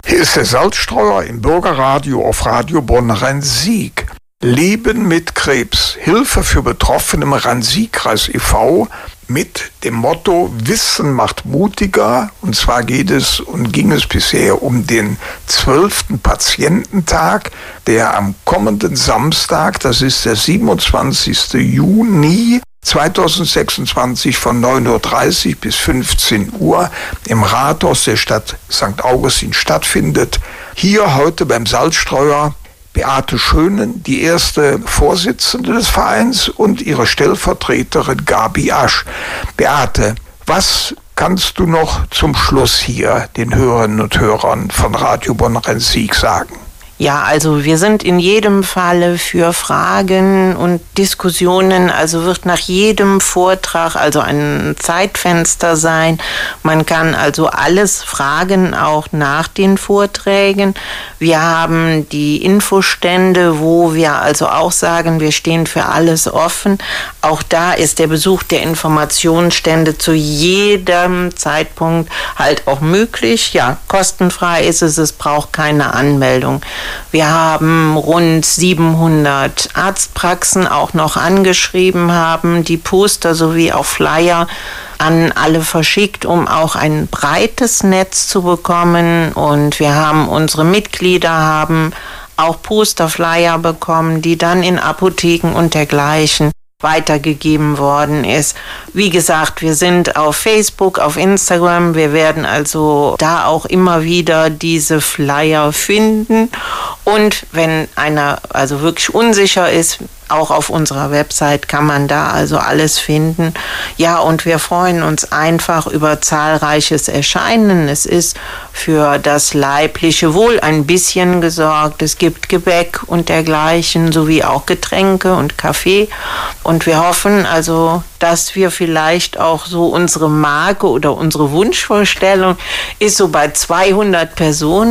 Hier ist der Salzstreuer im Bürgerradio auf Radio Bonn Rhein-Sieg. Leben mit Krebs, Hilfe für Betroffene im Rhein-Sieg-Kreis e.V. mit dem Motto Wissen macht mutiger. Und zwar ging es bisher um den 12. Patiententag, der am kommenden Samstag, das ist der 27. Juni 2026 von 9:30 Uhr bis 15 Uhr im Rathaus der Stadt St. Augustin stattfindet. Hier heute beim Salzstreuer Beate Schönen, die erste Vorsitzende des Vereins, und ihre Stellvertreterin Gabi Asch. Beate, was kannst du noch zum Schluss hier den Hörerinnen und Hörern von Radio Bonn Rhein-Sieg sagen? Ja, also wir sind in jedem Falle für Fragen und Diskussionen, also wird nach jedem Vortrag also ein Zeitfenster sein. Man kann also alles fragen, auch nach den Vorträgen. Wir haben die Infostände, wo wir also auch sagen, wir stehen für alles offen. Auch da ist der Besuch der Informationsstände zu jedem Zeitpunkt halt auch möglich. Ja, kostenfrei ist es braucht keine Anmeldung. Wir haben rund 700 Arztpraxen auch noch angeschrieben, haben die Poster sowie auch Flyer an alle verschickt, um auch ein breites Netz zu bekommen. Und wir haben unsere Mitglieder haben auch Poster-Flyer bekommen, die dann in Apotheken und dergleichen weitergegeben worden ist. Wie gesagt, wir sind auf Facebook, auf Instagram. Wir werden also da auch immer wieder diese Flyer finden. Und wenn einer also wirklich unsicher ist, auch auf unserer Website kann man da also alles finden. Ja, und wir freuen uns einfach über zahlreiches Erscheinen. Es ist für das leibliche Wohl ein bisschen gesorgt. Es gibt Gebäck und dergleichen, sowie auch Getränke und Kaffee. Und wir hoffen also, dass wir vielleicht auch so unsere Marke oder unsere Wunschvorstellung ist so bei 200 Personen.